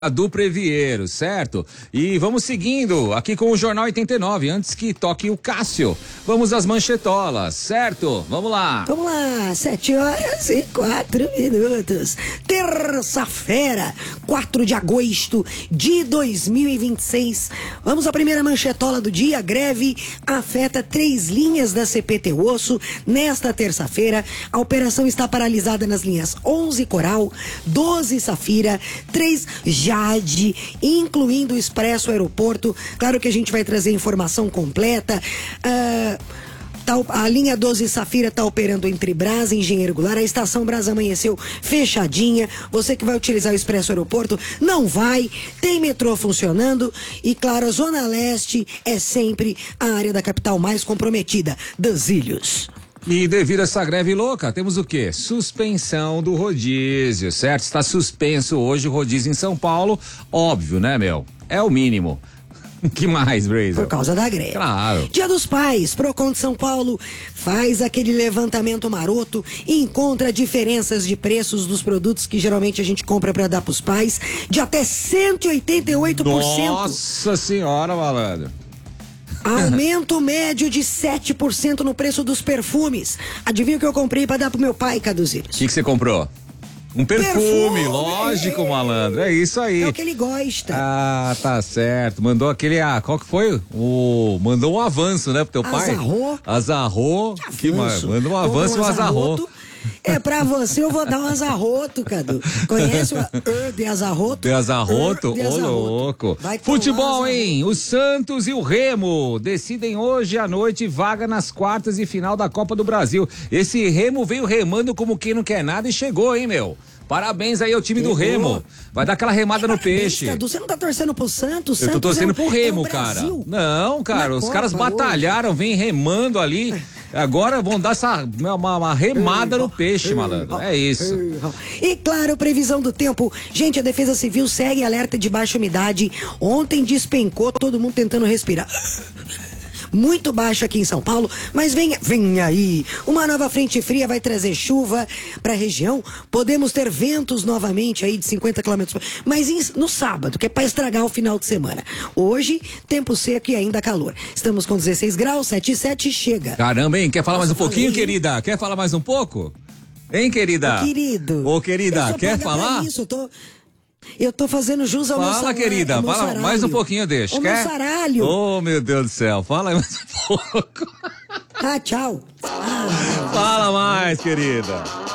do Previeiro, certo? E vamos seguindo aqui com o Jornal 89, antes que toque o Cássio. Vamos às manchetolas, certo? Vamos lá. Vamos lá, 7h04. Terça-feira, 4 de agosto de 2026. Vamos à primeira manchetola do dia. Greve afeta 3 linhas da CPT Osso. Nesta terça-feira, a operação está paralisada nas linhas 11 Coral, 12 Safira, 3 Jade, incluindo o Expresso Aeroporto. Claro que a gente vai trazer informação completa. A linha 12 Safira está operando entre Brás e Engenheiro Goulart. A estação Brás amanheceu fechadinha. Você que vai utilizar o Expresso Aeroporto, não vai. Tem metrô funcionando. E claro, a Zona Leste é sempre a área da capital mais comprometida, das ilhas. E devido a essa greve louca, temos o quê? Suspensão do rodízio, certo? Está suspenso hoje o rodízio em São Paulo. Óbvio, né, meu? É o mínimo. Que mais, Brasil? Por causa da greve. Claro. Dia dos Pais, Procon de São Paulo faz aquele levantamento maroto e encontra diferenças de preços dos produtos que geralmente a gente compra para dar pros pais de até 188%. Nossa senhora, malandro. Aumento médio de 7% no preço dos perfumes. Adivinha o que eu comprei pra dar pro meu pai, Caduzeiros? O que você comprou? Um perfume, lógico, malandro. É isso aí. É o que ele gosta. Ah, tá certo. Mandou aquele, qual que foi? Mandou um avanço, né, pro teu pai? Azarrou. Que mais? Mandou um avanço e um azarrou. É pra você, eu vou dar um azarroto, Cadu. Conhece o de azarroto? De azarroto? Ô, louco. Futebol, hein? O Santos e o Remo decidem hoje à noite vaga nas quartas e final da Copa do Brasil. Esse Remo veio remando como quem não quer nada e chegou, hein, meu? Parabéns aí ao time do Remo. Vai dar aquela remada no peixe. Cadu, você não tá torcendo pro Santos? Eu tô torcendo pro Remo, cara. Não, cara, os caras batalharam, vem remando ali. Agora vão dar uma remada no peixe, malandro. É isso. E claro, previsão do tempo. Gente, a Defesa Civil segue alerta de baixa umidade. Ontem despencou, todo mundo tentando respirar. Muito baixo aqui em São Paulo, mas vem aí. Uma nova frente fria vai trazer chuva para a região. Podemos ter ventos novamente aí de 50 km, mas no sábado, que é para estragar o final de semana. Hoje, tempo seco e ainda calor. Estamos com 16 graus, 7,7, chega. Caramba, hein? Quer falar mais um pouquinho, querida? Quer falar mais um pouco? Hein, querida? Querido. Ô, querida, quer falar? Eu tô fazendo jus ao meu saralho. Fala, querida, fala mais um pouquinho, deixa. Meu saralho. Oh, meu Deus do céu, fala aí mais um pouco. Tchau. Fala mais, querida.